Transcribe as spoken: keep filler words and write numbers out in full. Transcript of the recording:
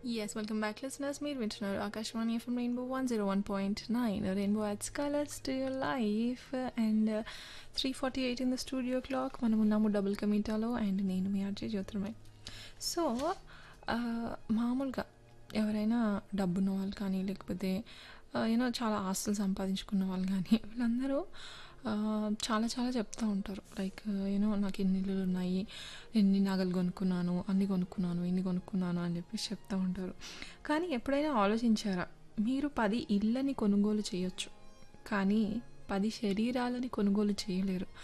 Yes, welcome back, listeners. మీరు వింటున్నారు Akashvani FM rainbow one zero one point nine rainbow ads colours to your life and three forty eight in the studio clock. మనం ఉన్నాము double కమీటాలో and నేను మీ RJ Jyotirmay. So మామూలుగా ఎవరైనా డబ్బున్న వాళ్ళు కానీ లేకపోతే యూనో చాలా ఆస్తులు సంపాదించుకున్న వాళ్ళు కానీ వీళ్ళందరూ ఆ, చాలా చాలా చెప్తూ ఉంటారు. లైక్ యూనో నాకు ఎన్ని ఇల్లులు ఉన్నాయి, ఎన్ని నగలు కొనుక్కున్నాను, అన్ని కొనుక్కున్నాను, ఇన్ని కొనుక్కున్నాను అని చెప్పేసి చెప్తూ ఉంటారు. కానీ ఎప్పుడైనా ఆలోచించారా, మీరు పది ఇళ్ళని కొనుగోలు చేయొచ్చు కానీ పది శరీరాలని కొనుగోలు చేయలేరు.